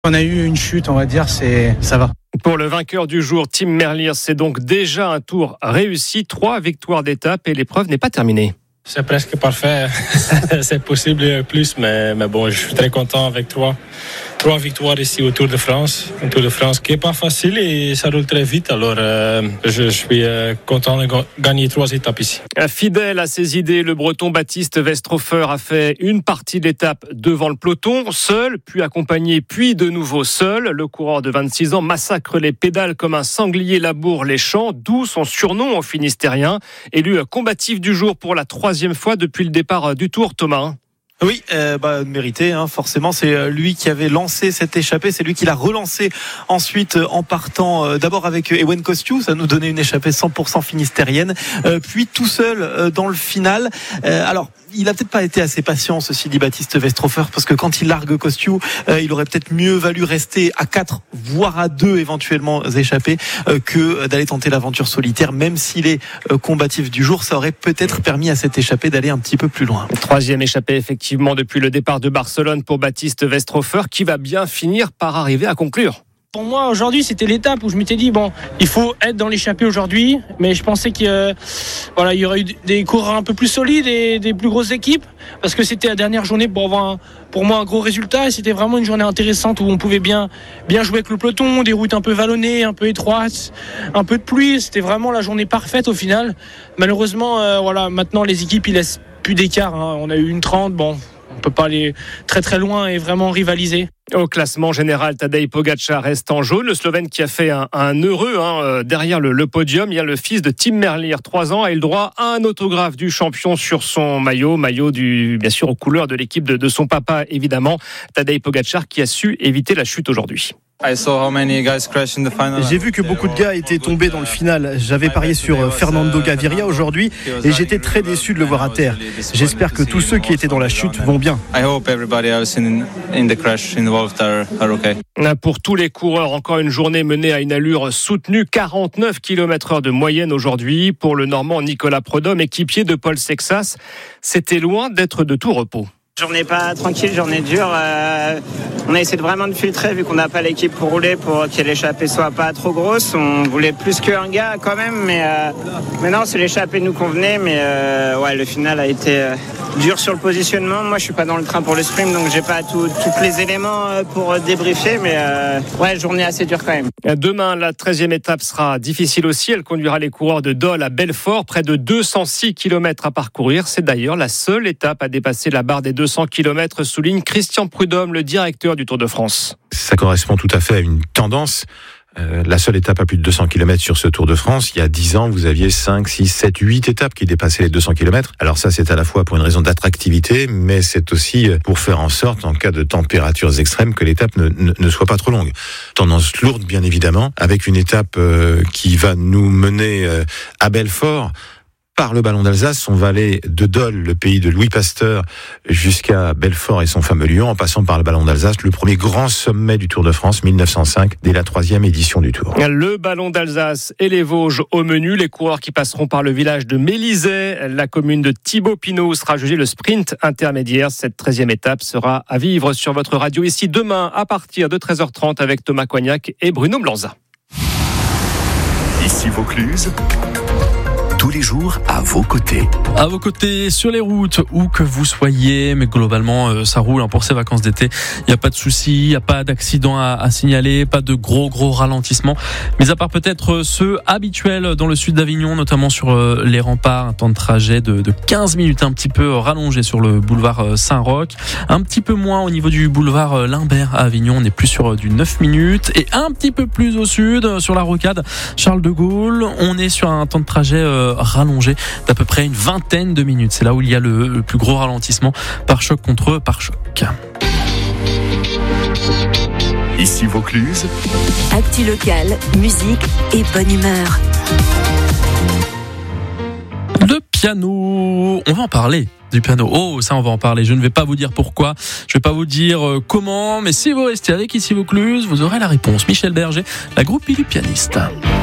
On a eu une chute, on va dire, ça va. Pour le vainqueur du jour, Tim Merlier, c'est donc déjà un tour réussi, 3 victoires d'étape et l'épreuve n'est pas terminée. C'est presque parfait, c'est possible plus, mais bon, je suis très content avec 3 victoires ici au Tour de France. Un Tour de France qui n'est pas facile et ça roule très vite, alors je suis content de gagner 3 étapes ici. Fidèle à ses idées, le Breton Baptiste Westrofer a fait une partie de l'étape devant le peloton, seul, puis accompagné, puis de nouveau seul. Le coureur de 26 ans massacre les pédales comme un sanglier laboure les champs, d'où son surnom au Finistérien. Élu combatif du jour pour la 3e fois depuis le départ du Tour, Thomas. Oui, mérité, forcément. C'est lui qui avait lancé cette échappée. C'est lui qui l'a relancé ensuite en partant d'abord avec Ewen Kosciu. Ça nous donnait une échappée 100% finistérienne. Puis tout seul dans le final. Alors, il a peut-être pas été assez patient, ceci dit Baptiste Westrofer, parce que quand il largue Kosciu, il aurait peut-être mieux valu rester à 4, voire à 2 éventuellement échappés, que d'aller tenter l'aventure solitaire. Même s'il est combatif du jour, ça aurait peut-être permis à cette échappée d'aller un petit peu plus loin. 3e échappée, effectivement, depuis le départ de Barcelone pour Baptiste Westrofer, qui va bien finir par arriver à conclure. Pour moi, aujourd'hui, c'était l'étape où je m'étais dit, il faut être dans l'échappée aujourd'hui. Mais je pensais qu'il y aurait eu des coureurs un peu plus solides et des plus grosses équipes. Parce que c'était la dernière journée pour avoir, pour moi, un gros résultat. Et c'était vraiment une journée intéressante où on pouvait bien jouer avec le peloton, des routes un peu vallonnées, un peu étroites, un peu de pluie. C'était vraiment la journée parfaite au final. Malheureusement, maintenant, les équipes, ils laissent plus d'écart. On a eu une 30, on peut pas aller très très loin et vraiment rivaliser. Au classement général, Tadej Pogačar reste en jaune. Le Slovène qui a fait un heureux derrière le podium. Il y a le fils de Tim Merlier, 3 ans, a eu le droit à un autographe du champion sur son maillot bien sûr aux couleurs de l'équipe de son papa évidemment. Tadej Pogačar qui a su éviter la chute aujourd'hui. J'ai vu que beaucoup de gars étaient tombés dans le final. J'avais parié sur Fernando Gaviria aujourd'hui et j'étais très déçu de le voir à terre. J'espère que tous ceux qui étaient dans la chute vont bien. Pour tous les coureurs, encore une journée menée à une allure soutenue, 49 km/h de moyenne aujourd'hui. Pour le Normand Nicolas Prudhomme, équipier de Paul Sexas, c'était loin d'être de tout repos. Journée pas tranquille, journée dure. On a essayé vraiment de filtrer vu qu'on n'a pas l'équipe pour rouler pour que l'échappée soit pas trop grosse. On voulait plus qu'un gars quand même, mais non, c'est l'échappée nous convenait. Mais le final a été dur sur le positionnement. Moi, je suis pas dans le train pour le sprint, donc j'ai pas tous les éléments pour débriefer. Mais journée assez dure quand même. Demain, la 13e étape sera difficile aussi. Elle conduira les coureurs de Dole à Belfort, près de 206 km à parcourir. C'est d'ailleurs la seule étape à dépasser la barre des 200 km, souligne Christian Prudhomme, le directeur du Tour de France. Ça correspond tout à fait à une tendance. La seule étape à plus de 200 km sur ce Tour de France, il y a 10 ans, vous aviez 5, 6, 7, 8 étapes qui dépassaient les 200 km. Alors ça, c'est à la fois pour une raison d'attractivité, mais c'est aussi pour faire en sorte, en cas de températures extrêmes, que l'étape ne soit pas trop longue. Tendance lourde, bien évidemment, avec une étape qui va nous mener à Belfort, par le Ballon d'Alsace. On va aller de Dole, le pays de Louis Pasteur, jusqu'à Belfort et son fameux Lyon, en passant par le Ballon d'Alsace, le premier grand sommet du Tour de France, 1905, dès la 3e édition du Tour. Le Ballon d'Alsace et les Vosges au menu. Les coureurs qui passeront par le village de Mélisay, la commune de Thibaut-Pinot, sera jugé le sprint intermédiaire. Cette 13e étape sera à vivre sur votre radio ici demain à partir de 13h30 avec Thomas Coignac et Bruno Blanza. Ici Vaucluse. Tous les jours à vos côtés. À vos côtés sur les routes, où que vous soyez, mais globalement ça roule pour ces vacances d'été. Il n'y a pas de soucis, il n'y a pas d'accident à signaler, pas de gros ralentissements. Mais à part peut-être ceux habituels dans le sud d'Avignon, notamment sur les remparts, un temps de trajet de 15 minutes, un petit peu rallongé sur le boulevard Saint-Roch. Un petit peu moins au niveau du boulevard Limbert à Avignon, on est plus sur du 9 minutes. Et un petit peu plus au sud, sur la rocade Charles de Gaulle, on est sur un temps de trajet rallongé d'à peu près une vingtaine de minutes. C'est là où il y a le plus gros ralentissement, pare-choc contre pare-choc. Ici Vaucluse. Actu local, musique et bonne humeur. Le piano, on va en parler. Du piano. Ça on va en parler. Je ne vais pas vous dire pourquoi, je vais pas vous dire comment, mais si vous restez avec Ici Vaucluse, vous aurez la réponse. Michel Berger, la groupie du pianiste.